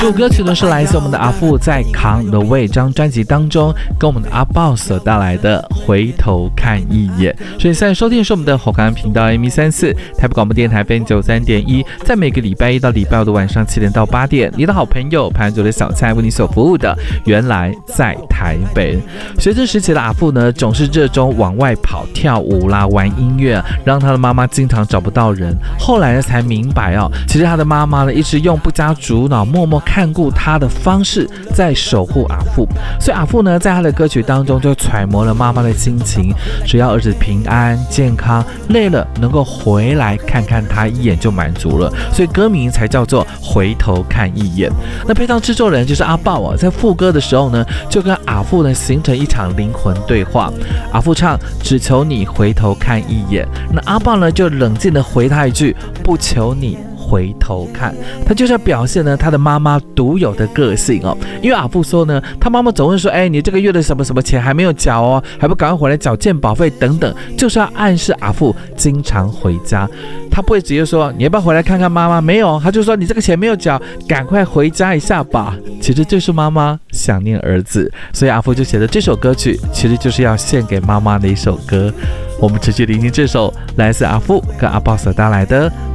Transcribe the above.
这首歌曲呢是来自我们的阿富在《Come the Way》这张专辑当中跟我们的阿豹所带来的回头看一眼。所以现在收听的是我们的火干频道 AM134 台北广播电台 FM93.1，在每个礼拜一到礼拜五的晚上7点到8点，你的好朋友潘九的小菜为你所服务的原来在台北。学生时期的阿富呢总是热衷往外跑跳舞啦玩音乐，让他的妈妈经常找不到人。后来呢才明白其实他的妈妈呢一直用不加主脑默默看顾他的方式在守护阿富，所以阿富呢在他的歌曲当中就揣摩了妈妈的心情，只要儿子平安健康，累了能够回来看看他一眼就满足了，所以歌名才叫做回头看一眼。那配唱制作人就是阿豹在副歌的时候呢就跟阿富呢形成一场灵魂对话。阿富唱只求你回头看一眼，那阿豹呢就冷静的回他一句不求你回头看，他就是要表现呢他的妈妈独有的个性因为阿富说呢，他妈妈总会说，你这个月的什么什么钱还没有缴还不赶快回来缴健保费等等，就是要暗示阿富经常回家。他不会直接说你要不要回来看看妈妈，没有，他就说你这个钱没有缴，赶快回家一下吧。其实就是妈妈想念儿子，所以阿富就写的这首歌曲其实就是要献给妈妈的一首歌。我们持续聆听这首来自阿富跟阿豹所带来的